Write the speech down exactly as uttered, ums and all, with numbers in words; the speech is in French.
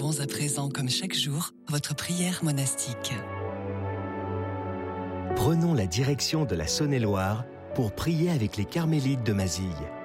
Retrouvons à présent, comme chaque jour, votre prière monastique. Prenons la direction de la Saône-et-Loire pour prier avec les Carmélites de Mazille.